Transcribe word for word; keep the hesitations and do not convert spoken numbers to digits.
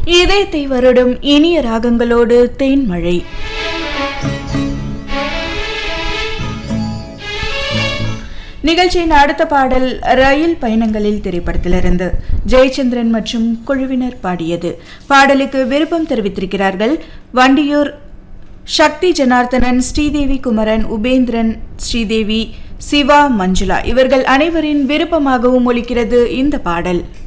இதயத்தை வருடும் இனிய ராகங்களோடு தேன்மழை. நிகழ்ச்சியின் அடுத்த பாடல் ரயில் பயணங்களில் திரைப்படத்திலிருந்து ஜெயச்சந்திரன் மற்றும் குழுவினர் பாடியது. பாடலுக்கு விருப்பம் தெரிவித்திருக்கிறார்கள் வண்டியூர் சக்தி ஜனார்த்தனன், ஸ்ரீதேவி குமரன், உபேந்திரன், ஸ்ரீதேவி, சிவா, மஞ்சுளா. இவர்கள் அனைவரின் விருப்பமாகவும் ஒலிக்கிறது இந்த பாடல்.